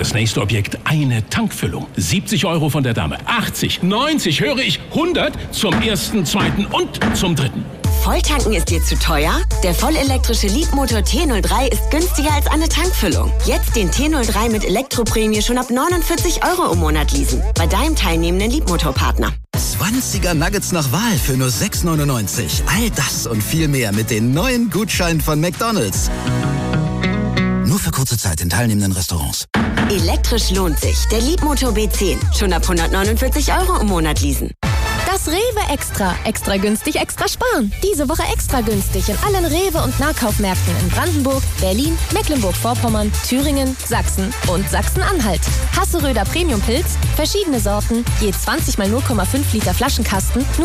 Das nächste Objekt, eine Tankfüllung. 70 € von der Dame. 80, 90, höre ich 100 zum ersten, zweiten und zum dritten. Volltanken ist dir zu teuer? Der vollelektrische Leapmotor T03 ist günstiger als eine Tankfüllung. Jetzt den T03 mit Elektroprämie schon ab 49 € im Monat leasen. Bei deinem teilnehmenden Leapmotor-Partner. 20er Nuggets nach Wahl für nur 6,99. All das und viel mehr mit den neuen Gutscheinen von McDonald's. Nur für kurze Zeit in teilnehmenden Restaurants. Elektrisch lohnt sich. Der Leapmotor B10. Schon ab 149 € im Monat leasen. Das Rewe Extra. Extra günstig, extra sparen. Diese Woche extra günstig in allen Rewe- und Nahkaufmärkten in Brandenburg, Berlin, Mecklenburg-Vorpommern, Thüringen, Sachsen und Sachsen-Anhalt. Hasseröder Premium-Pilz, verschiedene Sorten, je 20 mal 0,5 Liter Flaschenkasten, nur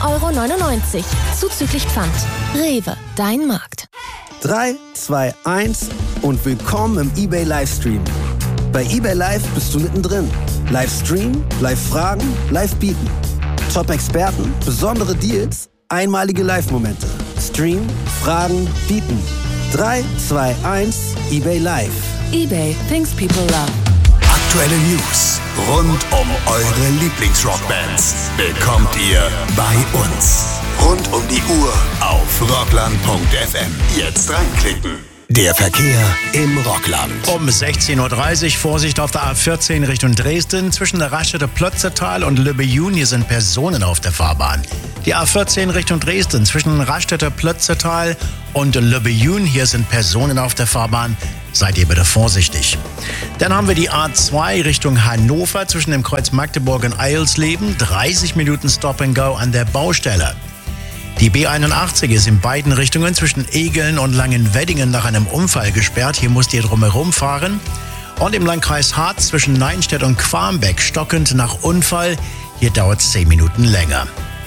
7,99 €. Zuzüglich Pfand. Rewe, dein Markt. 3, 2, 1 und willkommen im eBay Livestream. Bei eBay Live bist du mittendrin. Livestream, Live-Fragen, Live-Bieten. Top-Experten, besondere Deals, einmalige Live-Momente. Stream, Fragen, Bieten. 3, 2, 1, eBay Live. eBay, things people love. Aktuelle News rund um eure Lieblingsrockbands bekommt ihr bei uns. Rund um die Uhr auf rockland.fm. Jetzt reinklicken. Der Verkehr im Rockland. Um 16:30 Uhr Vorsicht auf der A14 Richtung Dresden. Zwischen der Raststätte Plötzetal und Lübbe-Jun, hier sind Personen auf der Fahrbahn. Die A14 Richtung Dresden. Zwischen Raststätte Plötzetal und Lübbe-Jun, hier sind Personen auf der Fahrbahn. Seid ihr bitte vorsichtig. Dann haben wir die A2 Richtung Hannover. Zwischen dem Kreuz Magdeburg und Eilsleben. 30 Minuten Stop and Go an der Baustelle. Die B81 ist in beiden Richtungen zwischen Egeln und Langenweddingen nach einem Unfall gesperrt. Hier musst ihr drumherum fahren. Und im Landkreis Harz zwischen Neinstedt und Quarmbeck stockend nach Unfall. Hier dauert es 10 Minuten länger.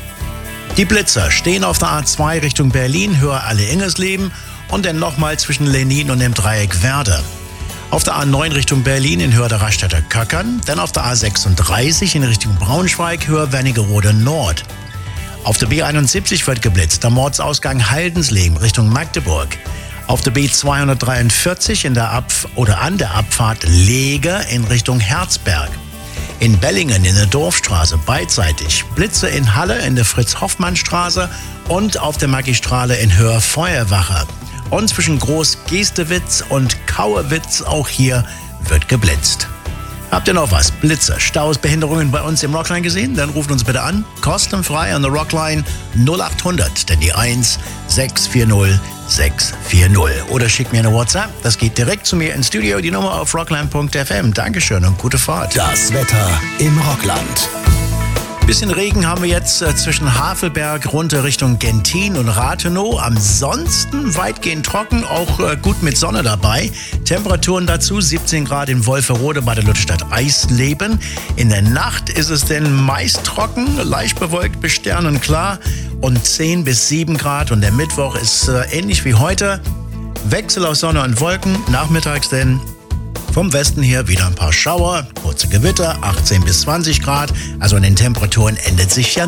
Die Blitzer stehen auf der A2 Richtung Berlin, Höhe Alle-Ingersleben und dann nochmal zwischen Lenin und dem Dreieck Werder. Auf der A9 Richtung Berlin in Höhe der Raststätter Köckern. Dann auf der A36 in Richtung Braunschweig, Höhe Wernigerode Nord. Auf der B71 wird geblitzt, am Ortsausgang Haldensleben Richtung Magdeburg. Auf der B243 an der Abfahrt Leger in Richtung Herzberg. In Bellingen in der Dorfstraße beidseitig. Blitze in Halle in der Fritz-Hoffmann-Straße und auf der Magistrale in Höhe Feuerwache. Und zwischen Groß-Gestewitz und Kauewitz auch hier wird geblitzt. Habt ihr noch was? Blitze, Staus, Behinderungen bei uns im Rockline gesehen? Dann ruft uns bitte an. Kostenfrei an der Rockline 0800, denn die 1 640 640. Oder schickt mir eine WhatsApp. Das geht direkt zu mir ins Studio. Die Nummer auf rockline.fm. Dankeschön und gute Fahrt. Das Wetter im Rockland. Bisschen Regen haben wir jetzt zwischen Havelberg runter Richtung Gentin und Rathenow. Ansonsten weitgehend trocken, auch gut mit Sonne dabei. Temperaturen dazu 17 Grad in Wolferode bei der Lüttestadt Eisleben. In der Nacht ist es denn meist trocken, leicht bewölkt bis sternenklar und 10 bis 7 Grad. Und der Mittwoch ist ähnlich wie heute. Wechsel aus Sonne und Wolken, nachmittags denn vom Westen her wieder ein paar Schauer, kurze Gewitter, 18 bis 20 Grad. Also an den Temperaturen ändert sich ja